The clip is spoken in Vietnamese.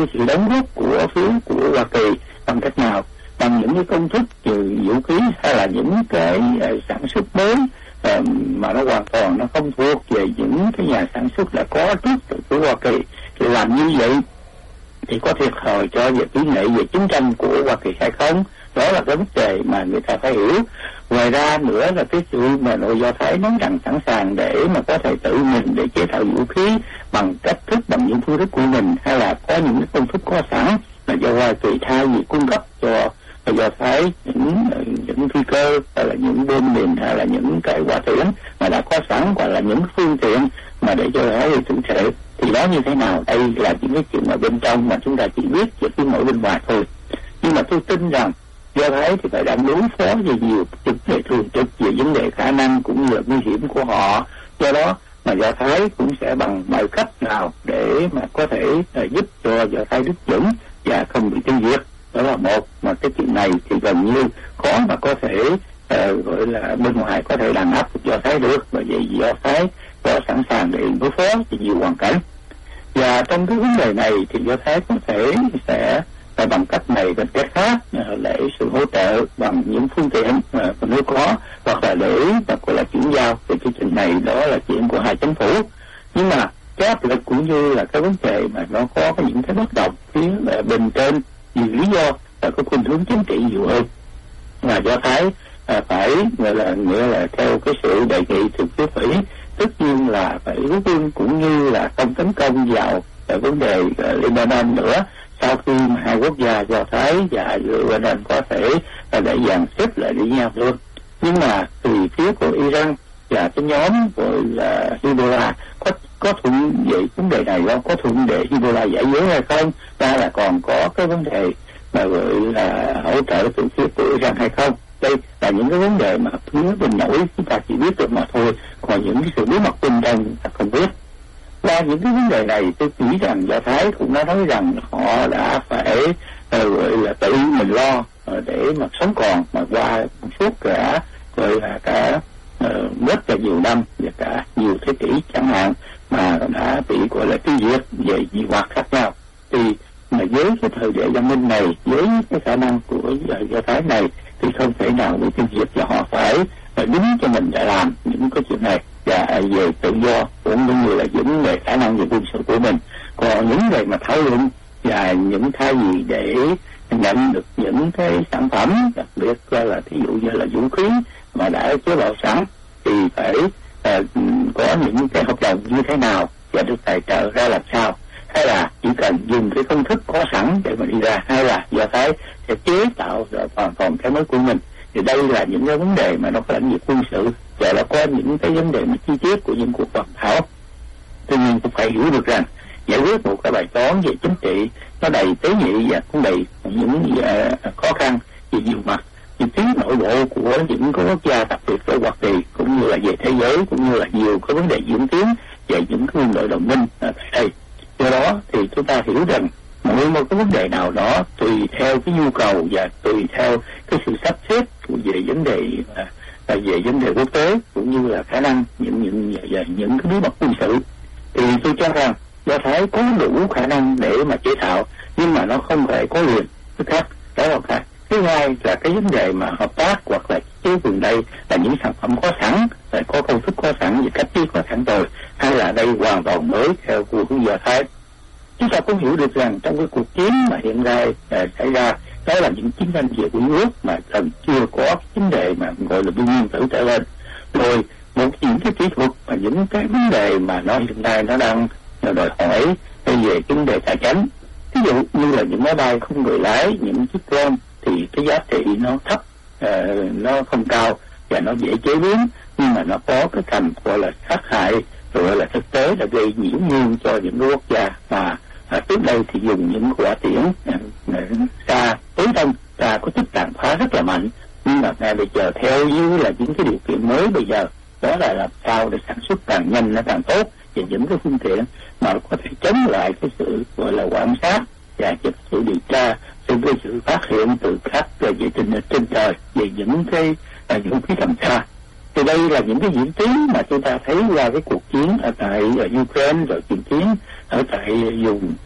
cái sự đóng góp của phía của Hoa Kỳ bằng cách nào, bằng những cái công thức trừ vũ khí hay là những cái sản xuất mới mà nó hoàn toàn nó không thuộc về những cái nhà sản xuất đã có trước từ của Hoa Kỳ. Thì làm như vậy thì có thiệt thòi cho về kỹ nghệ về chiến tranh của Hoa Kỳ hay không? Đó là cái vấn đề mà người ta phải hiểu. Ngoài ra nữa là cái sự mà nội Do Thái nói rằng sẵn sàng để mà có thể tự mình để chế tạo vũ khí bằng cách thức, bằng những phương thức của mình, hay là có những cái công thức có sẵn mà do Hoa Kỳ thay vì cung cấp cho Do Thái những phi cơ hay là những bom mìn hay là những cái hỏa tiễn mà đã có sẵn, hoặc là những phương tiện mà để cho Thái tự thể, thì đó như thế nào? Đây là những cái chuyện mà bên trong mà chúng ta chỉ biết về phía nội bên ngoài thôi. Nhưng mà tôi tin rằng Do Thái thì phải đang đối phó về nhiều vấn đề thường trực, về vấn đề khả năng cũng như là nguy hiểm của họ. Do đó mà Do Thái cũng sẽ bằng mọi cách nào để mà có thể giúp cho Do Thái đứng vững và không bị tiêu diệt. Đó là một. Mà cái chuyện này thì gần như khó mà có thể gọi là bên ngoài có thể đàn áp Do Thái được, và vậy Do Thái có sẵn sàng để đối phó với nhiều hoàn cảnh. Và trong cái vấn đề này thì Do Thái có thể sẽ bằng cách này bằng cách khác để sự hỗ trợ bằng những phương tiện nếu có, hoặc là để gọi là chuyển giao. Thì cái chuyện này đó là chuyện của hai chính phủ. Nhưng mà cái áp lực cũng như là cái vấn đề mà nó có những cái bất đồng phía bên trên vì lý do là có khuynh hướng chính trị nhiều hơn, mà Do Thái phải nghĩa là theo cái sự đề nghị từ phía Mỹ, tất nhiên là phải rút quân cũng như là không tấn công vào vấn đề Lebanon nữa, sau khi mà hai quốc gia Do Thái và Lebanon có thể để dàn xếp lại với nhau luôn. Nhưng mà từ phía của Iran và cái nhóm gọi là Hezbollah có thuận về vấn đề này không? Có thuận để Hezbollah giải quyết hay không? Ta là còn có cái vấn đề mà gọi là hỗ trợ từ phía của Iran hay không? Đây là những cái vấn đề mà phía bên nổi chúng ta chỉ biết được mà thôi, còn những cái sự bí mật bên trong ta không biết. Qua những cái vấn đề này tôi nghĩ rằng Do Thái cũng đã nói rằng họ đã phải gọi là tự mình lo để mà sống còn, mà qua suốt cả gọi là cả rất là nhiều năm và cả nhiều thế kỷ chẳng hạn mà đã bị gọi là tiêu diệt về nhiều hoạt khác nhau. Thì mà với cái thời đại văn minh này, với cái khả năng của Do Thái này thì không thể nào bị tiêu diệt, và họ phải đứng cho mình để làm những cái chuyện này và về tự do cũng như là những về khả năng về quân sự của mình. Còn những người mà thảo luận và những thay vì để nhận được những cái sản phẩm đặc biệt là thí dụ như là vũ khí mà đã chế tạo sẵn thì phải có những cái hợp đồng như thế nào và được tài trợ ra làm sao, hay là chỉ cần dùng cái công thức có sẵn để mà đi ra, hay là Do Thái sẽ chế tạo rồi hoàn toàn cái mới của mình. Thì đây là những cái vấn đề mà nó có lãnh vực quân sự và nó có những cái vấn đề mà chi tiết của những cuộc bàn thảo. Tuy nhiên cũng phải hiểu được rằng giải quyết một cái bài toán về chính trị nó đầy tế nhị và cũng đầy những khó khăn về nhiều mặt, về tiếng nội bộ của những quốc gia, đặc biệt ở Hoa Kỳ cũng như là về thế giới, cũng như là nhiều cái vấn đề diễn tiến về những cái quân đội đồng minh tại đây. Do đó thì chúng ta hiểu rằng mỗi một cái vấn đề nào đó tùy theo cái nhu cầu và tùy theo cái sự sắp xếp về vấn đề về vấn đề quốc tế cũng như là khả năng những cái bí mật quân sự, thì tôi cho rằng Do Thái có đủ khả năng để mà chế tạo, nhưng mà nó không thể có liền cái khác. Đó là cái thứ hai là cái vấn đề mà hợp tác hoặc là chế quyền đây là những sản phẩm có sẵn, phải có công thức có sẵn và cách chế có sẵn rồi, hay là đây hoàn toàn mới theo của Do Thái. Chúng ta cũng hiểu được rằng trong cái cuộc chiến mà hiện nay xảy ra, đó là những chiến tranh về quân nước mà cần chưa có vấn đề mà gọi là binh nguyên tử trở lên, rồi những cái kỹ thuật và những cái vấn đề mà nó hiện nay nó đang đòi hỏi về vấn đề tài chính. Ví dụ như là những máy bay không người lái, những chiếc drone thì cái giá trị nó thấp, nó không cao và nó dễ chế biến, nhưng mà nó có cái thành gọi là sát hại, rồi là thực tế là gây nhiễu nhương cho những quốc gia mà trước đây thì dùng những quả tiễn xa tối đông ta có sức tàn phá rất là mạnh, nhưng mà ngay bây giờ theo như là những cái điều kiện mới bây giờ đó là làm sao để sản xuất càng nhanh nó càng tốt, và những cái phương tiện mà có thể chống lại cái sự gọi là quan sát và sự điều tra, sự phát hiện từ các về trên trời về những cái vũ khí tầm xa. Thì đây là những cái diễn tiến mà chúng ta thấy qua cái cuộc chiến ở tại Ukraine, rồi diễn tiến ở tại vùng